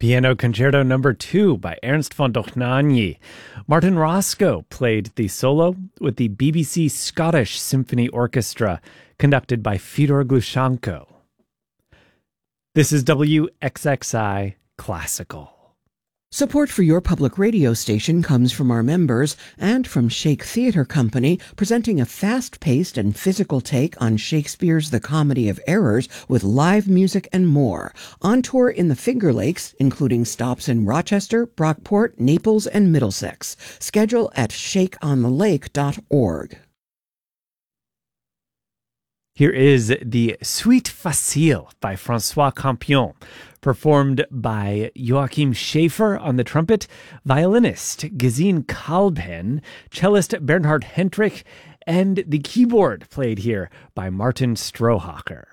Piano Concerto No. 2 by Ernst von Dohnanyi. Martin Roscoe played the solo with the BBC Scottish Symphony Orchestra, conducted by Fyodor Glushenko. This is WXXI Classical. Support for your public radio station comes from our members and from Shake Theatre Company, presenting a fast-paced and physical take on Shakespeare's The Comedy of Errors with live music and more. On tour in the Finger Lakes, including stops in Rochester, Brockport, Naples, and Middlesex. Schedule at shakeonthelake.org. Here is the Suite Facile by François Campion, performed by Joachim Schäfer on the trumpet, violinist Gesine Kalben, cellist Bernhard Hendrich, and the keyboard played here by Martin Strohacker.